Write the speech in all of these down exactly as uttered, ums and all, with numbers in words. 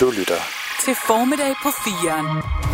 Du lytter til Formiddag på firen.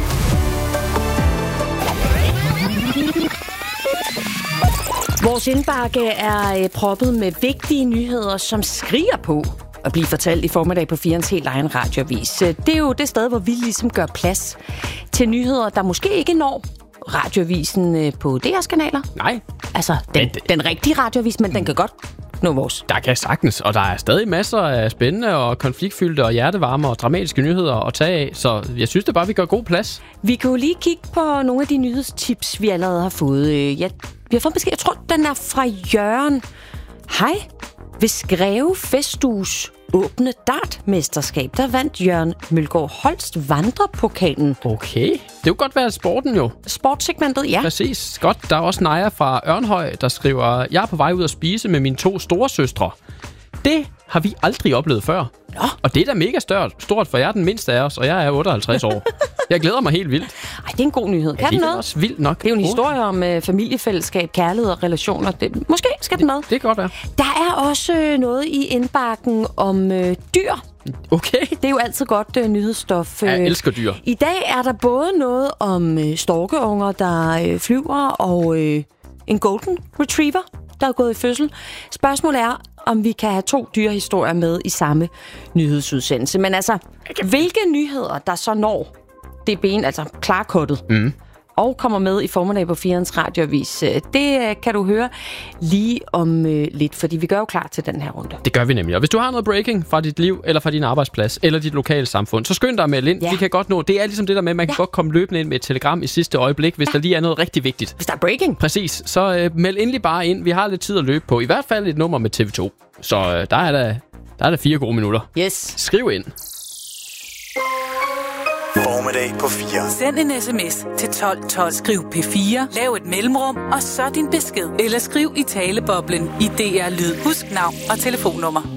Vores indbakke er proppet med vigtige nyheder, som skriger på at blive fortalt i Formiddag på firens helt egen radioavis. Det er jo det sted, hvor vi ligesom gør plads til nyheder, der måske ikke når radioavisen på D R's kanaler. Nej. Altså, den, den rigtige radioavis, men den kan godt nå vores. Der kan sagtens, og der er stadig masser af spændende og konfliktfyldte og hjertevarme og dramatiske nyheder at tage af, så jeg synes det bare, vi gør god plads. Vi kan jo lige kigge på nogle af de nyhedstips, vi allerede har fået. Jeg, vi har fået besked, jeg tror, den er fra Jørgen. Hej. Ved Skreve Festues åbne dartmesterskab, der vandt Jørgen Mølgaard Holst vandrepokalen. Okay. Det kunne godt være sporten jo. Sportssegmentet, ja. Præcis. Godt. Der er også Naja fra Ørnhøj, der skriver, jeg er på vej ud at spise med mine to store søstre. Det har vi aldrig oplevet før. Nå. Og det er da mega stort, stort, for jeg er den mindste af os, og jeg er otteoghalvtreds år. Jeg glæder mig helt vildt. Ej, det er en god nyhed. Kan ja, den det er noget? også vildt nok. Det er jo en historie om uh, familiefællesskab, kærlighed og relationer. Det, måske skal den med. Det, det kan godt være. Der er også uh, noget i indbakken om uh, dyr. Okay. Det er jo altid godt uh, nyhedsstof. Jeg elsker dyr. I dag er der både noget om uh, storkeunger, der uh, flyver, og uh, en golden retriever, der er gået i fødsel. Spørgsmålet er, om vi kan have to dyrehistorier med i samme nyhedsudsendelse. Men altså, hvilke nyheder, der så når det ben, altså klarkuttet, mm. og kommer med i Formiddag på firens radioavis, det kan du høre lige om øh, lidt, fordi vi gør jo klar til den her runde. Det gør vi nemlig. Og hvis du har noget breaking fra dit liv, eller fra din arbejdsplads, eller dit lokale samfund, så skynd dig at melde ind. Ja. Vi kan godt nå. Det er ligesom det der med, at man kan ja. godt komme løbende ind med et telegram i sidste øjeblik, hvis ja. der lige er noget rigtig vigtigt. Hvis der er breaking. Præcis. Så øh, meld endelig bare ind. Vi har lidt tid at løbe på. I hvert fald et nummer med T V to. Så øh, der er der, der er der fire gode minutter. Yes. Skriv ind. Formiddag på fire. Send en sms til tolv tolv. Skriv P fire, lav et mellemrum, og så din besked. Eller skriv i taleboblen i D R Lyd. Husk navn og telefonnummer.